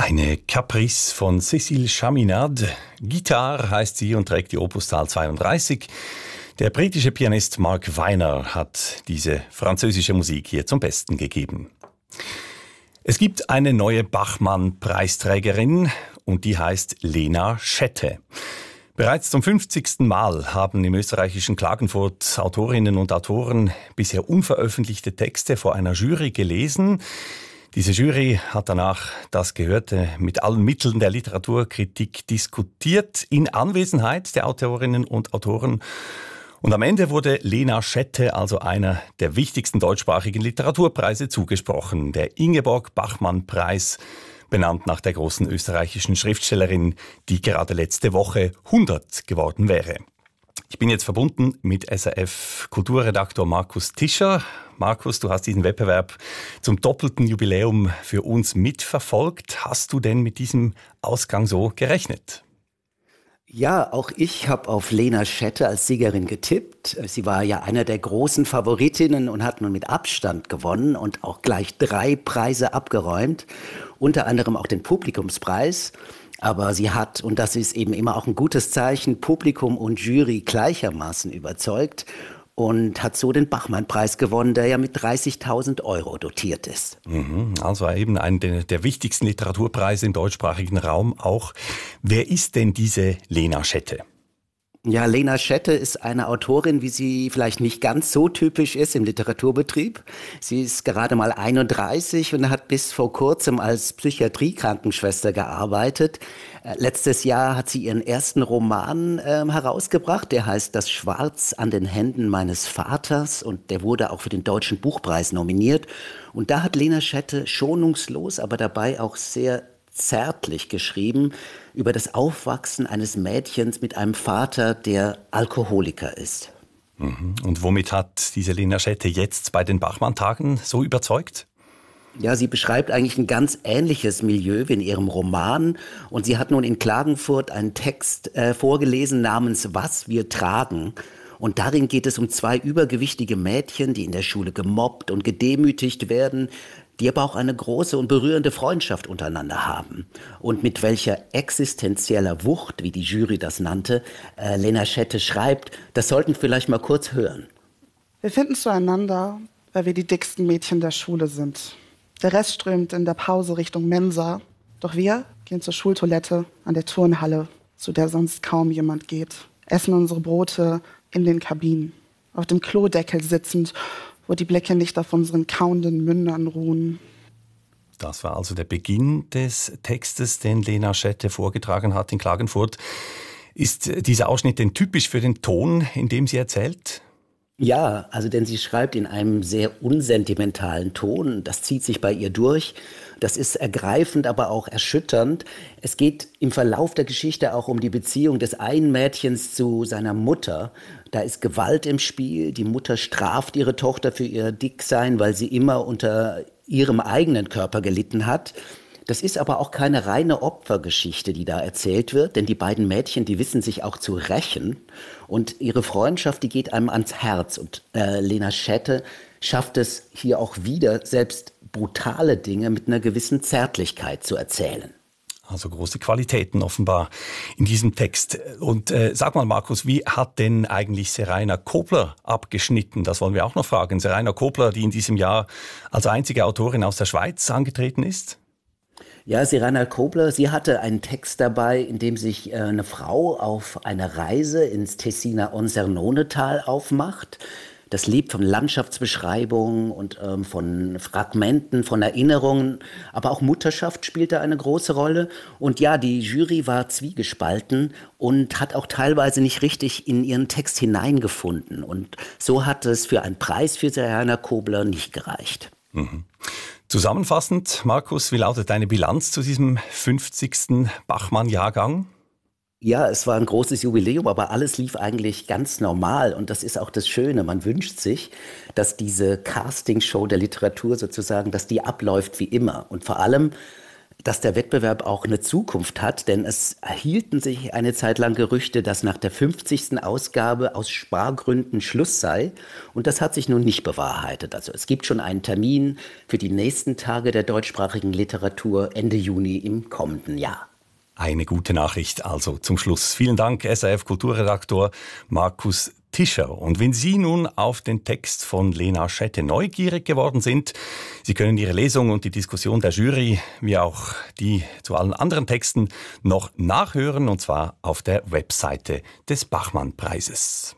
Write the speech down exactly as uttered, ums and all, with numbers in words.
Eine Caprice von Cécile Chaminade. Guitare heißt sie und trägt die Opuszahl zweiunddreißig. Der britische Pianist Mark Weiner hat diese französische Musik hier zum Besten gegeben. Es gibt eine neue Bachmann-Preisträgerin und die heißt Lena Schette. Bereits zum fünfzigsten Mal haben im österreichischen Klagenfurt Autorinnen und Autoren bisher unveröffentlichte Texte vor einer Jury gelesen. Diese Jury hat danach das Gehörte mit allen Mitteln der Literaturkritik diskutiert, in Anwesenheit der Autorinnen und Autoren. Und am Ende wurde Lena Schette also einer der wichtigsten deutschsprachigen Literaturpreise zugesprochen, der Ingeborg-Bachmann-Preis, benannt nach der großen österreichischen Schriftstellerin, die gerade letzte Woche hundert geworden wäre. Ich bin jetzt verbunden mit S R F-Kulturredaktor Markus Tischer. Markus, du hast diesen Wettbewerb zum doppelten Jubiläum für uns mitverfolgt. Hast du denn mit diesem Ausgang so gerechnet? Ja, auch ich habe auf Lena Schette als Siegerin getippt. Sie war ja einer der großen Favoritinnen und hat nun mit Abstand gewonnen und auch gleich drei Preise abgeräumt, unter anderem auch den Publikumspreis. Aber sie hat, und das ist eben immer auch ein gutes Zeichen, Publikum und Jury gleichermaßen überzeugt und hat so den Bachmann-Preis gewonnen, der ja mit dreißigtausend Euro dotiert ist. Also eben einer der, der wichtigsten Literaturpreise im deutschsprachigen Raum auch. Wer ist denn diese Lena Schette? Ja, Lena Schette ist eine Autorin, wie sie vielleicht nicht ganz so typisch ist im Literaturbetrieb. Sie ist gerade mal einunddreißig und hat bis vor kurzem als Psychiatrie-Krankenschwester gearbeitet. Äh, letztes Jahr hat sie ihren ersten Roman äh, herausgebracht, der heißt Das Schwarz an den Händen meines Vaters und der wurde auch für den Deutschen Buchpreis nominiert. Und da hat Lena Schette schonungslos, aber dabei auch sehr zärtlich geschrieben über das Aufwachsen eines Mädchens mit einem Vater, der Alkoholiker ist. Und womit hat diese Lena Schette jetzt bei den Bachmann-Tagen so überzeugt? Ja, sie beschreibt eigentlich ein ganz ähnliches Milieu wie in ihrem Roman. Und sie hat nun in Klagenfurt einen Text äh, vorgelesen namens Was wir tragen. Und darin geht es um zwei übergewichtige Mädchen, die in der Schule gemobbt und gedemütigt werden, die aber auch eine große und berührende Freundschaft untereinander haben. Und mit welcher existenzieller Wucht, wie die Jury das nannte, äh, Lena Schette schreibt, das sollten wir vielleicht mal kurz hören. Wir finden zueinander, weil wir die dicksten Mädchen der Schule sind. Der Rest strömt in der Pause Richtung Mensa. Doch wir gehen zur Schultoilette an der Turnhalle, zu der sonst kaum jemand geht. Essen unsere Brote in den Kabinen. Auf dem Klodeckel sitzend, wo die Blicke nicht auf unseren kauenden Mündern ruhen. Das war also der Beginn des Textes, den Lena Schette vorgetragen hat in Klagenfurt. Ist dieser Ausschnitt denn typisch für den Ton, in dem sie erzählt? Ja, also denn sie schreibt in einem sehr unsentimentalen Ton. Das zieht sich bei ihr durch. Das ist ergreifend, aber auch erschütternd. Es geht im Verlauf der Geschichte auch um die Beziehung des einen Mädchens zu seiner Mutter. Da ist Gewalt im Spiel. Die Mutter straft ihre Tochter für ihr Dicksein, weil sie immer unter ihrem eigenen Körper gelitten hat. Das ist aber auch keine reine Opfergeschichte, die da erzählt wird, denn die beiden Mädchen, die wissen sich auch zu rächen und ihre Freundschaft, die geht einem ans Herz und äh, Lena Schette schafft es hier auch wieder, selbst brutale Dinge mit einer gewissen Zärtlichkeit zu erzählen. Also große Qualitäten offenbar in diesem Text. Und äh, sag mal, Markus, wie hat denn eigentlich Seraina Kobler abgeschnitten? Das wollen wir auch noch fragen. Seraina Kobler, die in diesem Jahr als einzige Autorin aus der Schweiz angetreten ist? Ja, Seraina Kobler, sie hatte einen Text dabei, in dem sich äh, eine Frau auf eine Reise ins Tessiner Onsernone-Tal aufmacht. Das lebt von Landschaftsbeschreibungen und ähm, von Fragmenten, von Erinnerungen. Aber auch Mutterschaft spielte eine große Rolle. Und ja, die Jury war zwiegespalten und hat auch teilweise nicht richtig in ihren Text hineingefunden. Und so hat es für einen Preis für Seraina Kobler nicht gereicht. Mhm. Zusammenfassend, Markus, wie lautet deine Bilanz zu diesem fünfzigsten Bachmann-Jahrgang? Ja, es war ein großes Jubiläum, aber alles lief eigentlich ganz normal. Und das ist auch das Schöne. Man wünscht sich, dass diese Castingshow der Literatur sozusagen, dass die abläuft wie immer. Und vor allem dass der Wettbewerb auch eine Zukunft hat, denn es erhielten sich eine Zeit lang Gerüchte, dass nach der fünfzigsten Ausgabe aus Spargründen Schluss sei. Und das hat sich nun nicht bewahrheitet. Also es gibt schon einen Termin für die nächsten Tage der deutschsprachigen Literatur Ende Juni im kommenden Jahr. Eine gute Nachricht also zum Schluss. Vielen Dank, S R F-Kulturredaktor Markus Tischer. Und wenn Sie nun auf den Text von Lena Schette neugierig geworden sind, Sie können Ihre Lesung und die Diskussion der Jury, wie auch die zu allen anderen Texten, noch nachhören, und zwar auf der Webseite des Bachmann-Preises.